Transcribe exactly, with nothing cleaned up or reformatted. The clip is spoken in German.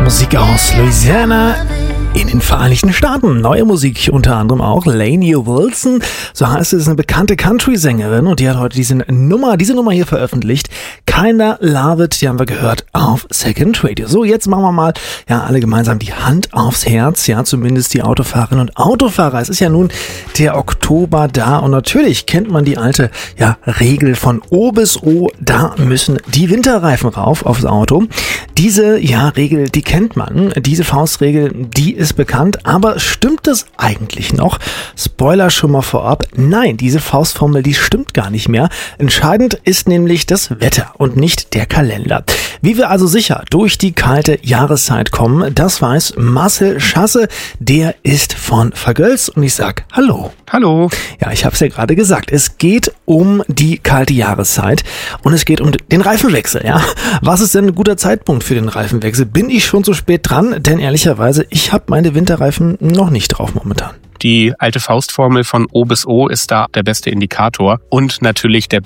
Musik aus Louisiana in den Vereinigten Staaten. Neue Musik, unter anderem auch Lainey Wilson, so heißt es, ist eine bekannte Country-Sängerin und die hat heute diese Nummer, diese Nummer hier veröffentlicht. Kinda Love It, die haben wir gehört auf Second Radio. So, jetzt machen wir mal, ja, alle gemeinsam die Hand aufs Herz, ja, zumindest die Autofahrerinnen und Autofahrer. Es ist ja nun der Oktober da und natürlich kennt man die alte, ja, Regel von O bis O, da müssen die Winterreifen rauf aufs Auto. Diese, ja, Regel, die kennt man, diese Faustregel, die ist bekannt, aber stimmt das eigentlich noch? Spoiler schon mal vorab, nein, diese Faustformel, die stimmt gar nicht mehr. Entscheidend ist nämlich das Wetter und nicht der Kalender. Wie wir also sicher durch die kalte Jahreszeit kommen, das weiß Marcel Schasse, der ist von Vergöls und ich sag Hallo. Hallo. Ja, ich habe es ja gerade gesagt, es geht um die kalte Jahreszeit und es geht um den Reifenwechsel. Ja, was ist denn ein guter Zeitpunkt für den Reifenwechsel? Bin ich schon zu spät dran? Denn ehrlicherweise, ich habe meine Winterreifen noch nicht drauf momentan. Die alte Faustformel von O bis O ist da der beste Indikator und natürlich der